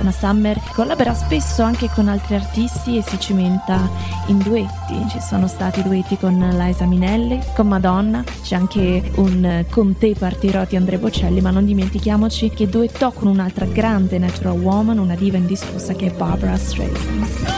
Donna Summer collabora spesso anche con altri artisti e si cimenta in duetti. Ci sono stati duetti con Liza Minnelli, con Madonna, c'è anche un Con te partirò di Andrea Bocelli, ma non dimentichiamoci che duettò con un'altra grande natural woman, una diva indiscussa che è Barbra Streisand.